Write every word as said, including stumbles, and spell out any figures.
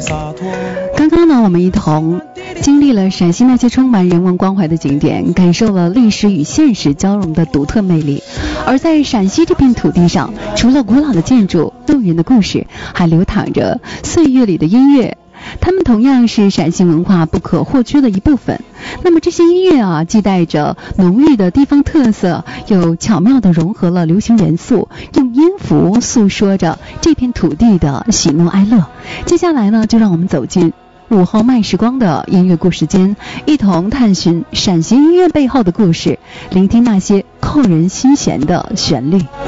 刚刚呢，我们一同经历了陕西那些充满人文关怀的景点，感受了历史与现实交融的独特魅力。而在陕西这片土地上，除了古老的建筑、动人的故事，还流淌着岁月里的音乐，它们同样是陕西文化不可或缺的一部分。那么这些音乐啊，既带着浓郁的地方特色，又巧妙地融合了流行元素，用音符诉说着这片土地的喜怒哀乐。接下来呢，就让我们走进午后慢时光的音乐故事间，一同探寻陕西音乐背后的故事，聆听那些扣人心弦的旋律。